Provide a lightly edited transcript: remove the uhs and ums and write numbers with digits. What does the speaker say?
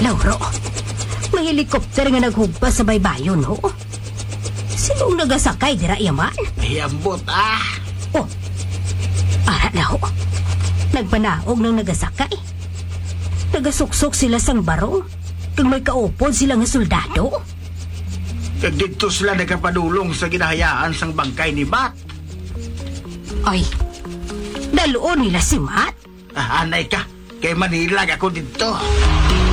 Lauro, may helikopter nga naghugpas sa baybayon, ho? Sinong nagasakay, dira yaman? Hiyambot, Oh, ara na, ho. Nagpanaog ng nagasakay. Nagasuksok sila sang barong, kag may kaupod sila nga soldado. Kag dito sila nagkapadulong sa ginahayaan sang bangkay ni Bat. Ay, daluon nila si Matt. Anay ka, kay Manila ako dito.